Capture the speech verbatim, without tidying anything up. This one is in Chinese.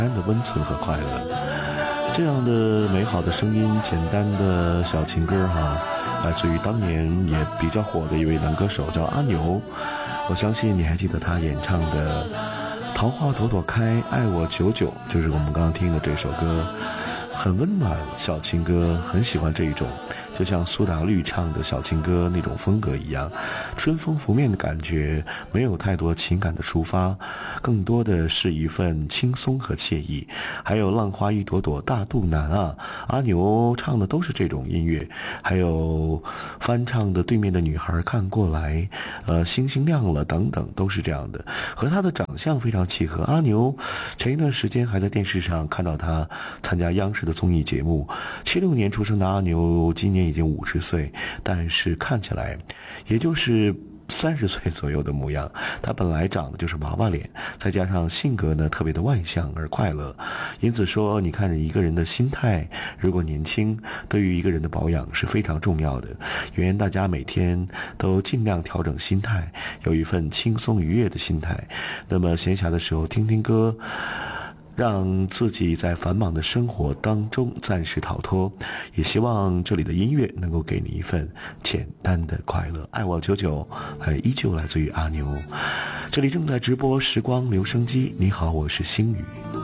单的温存和快乐。这样的美好的声音，简单的小情歌哈，来自于当年也比较火的一位男歌手叫阿牛。我相信你还记得他演唱的桃花朵朵开，爱我久久，就是我们刚刚听的这首歌，很温暖小情歌，很喜欢这一种，就像苏打绿唱的小情歌那种风格一样，春风拂面的感觉，没有太多情感的抒发，更多的是一份轻松和惬意。还有浪花一朵朵大肚腩啊，阿牛唱的都是这种音乐，还有翻唱的对面的女孩看过来，呃，星星亮了等等，都是这样的，和他的长相非常契合。阿牛前一段时间还在电视上看到他参加央视的综艺节目，七六年出生的阿牛今年已经五十岁，但是看起来也就是三十岁左右的模样。他本来长得就是娃娃脸，再加上性格呢特别的外向而快乐，因此说你看一个人的心态如果年轻，对于一个人的保养是非常重要的。愿大家每天都尽量调整心态，有一份轻松愉悦的心态，那么闲暇的时候听听歌，让自己在繁忙的生活当中暂时逃脱，也希望这里的音乐能够给你一份简单的快乐。爱我久久还依旧来自于阿牛。这里正在直播时光留声机，你好，我是星宇。